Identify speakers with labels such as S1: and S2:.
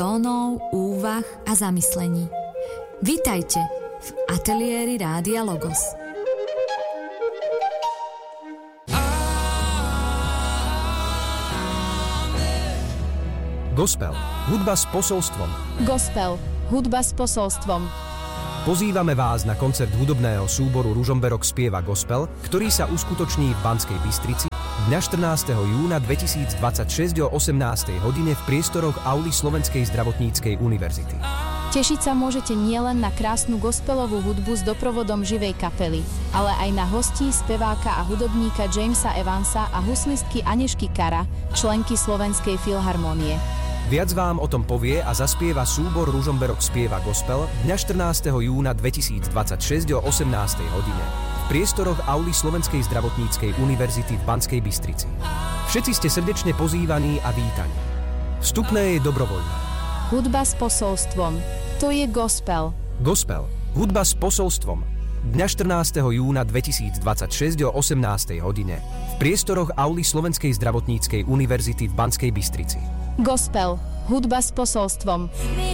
S1: tónov, úvah a zamyslení. Vitajte v ateliéri Rádia Logos.
S2: Gospel. Hudba s posolstvom.
S3: Gospel. Hudba s posolstvom.
S2: Pozývame vás na koncert hudobného súboru Ružomberok spieva Gospel, ktorý sa uskutoční v Banskej Bystrici dňa 14. júna 2026 o 18. hodine v priestoroch auly Slovenskej zdravotníckej univerzity.
S3: Tešiť sa môžete nielen na krásnu gospelovú hudbu s doprovodom živej kapely, ale aj na hostí, speváka a hudobníka Jamesa Evansa a huslistky Anežky Kara, členky Slovenskej filharmónie.
S2: Viac vám o tom povie a zaspieva súbor Ružomberok spieva Gospel dňa 14. júna 2026 o 18. hodine v priestoroch auly Slovenskej zdravotníckej univerzity v Banskej Bystrici. Všetci ste srdečne pozývaní a vítaní. Vstupné je dobrovoľné.
S3: Hudba s posolstvom. To je gospel.
S2: Gospel. Hudba s posolstvom. Dňa 14. júna 2026 o 18. hodine v priestoroch auly Slovenskej zdravotníckej univerzity v Banskej Bystrici.
S3: Gospel. Hudba s posolstvom.